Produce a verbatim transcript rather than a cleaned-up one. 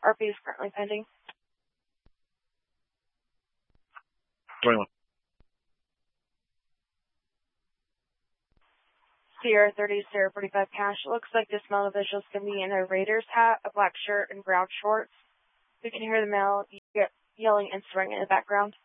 R P is currently pending. twenty-one. Sierra thirty, Sierra forty-five cash. Looks like this male individual is going to be in a Raiders hat, a black shirt, and brown shorts. You can hear the male yelling and swearing in the background.